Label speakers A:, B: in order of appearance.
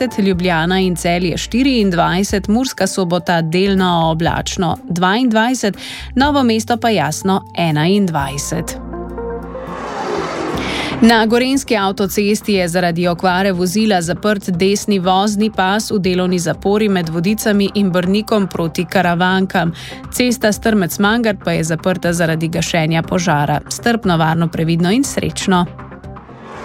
A: 23, Ljubljana in Celje 24, Murska Sobota delno oblačno 22, Novo mesto pa jasno 21. Na gorenjski avtocesti je zaradi okvare vozila zaprt desni vozni pas v delovni zapori med Vodicami in Brnikom proti Karavankam. Cesta Strmec-Mangart pa je zaprta zaradi gašenja požara. Strpno, varno, previdno in srečno.